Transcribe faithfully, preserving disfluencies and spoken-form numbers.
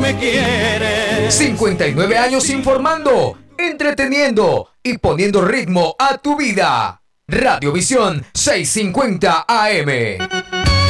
me quieres. cincuenta y nueve años informando, entreteniendo y poniendo ritmo a tu vida. Radiovisión seiscientos cincuenta A M.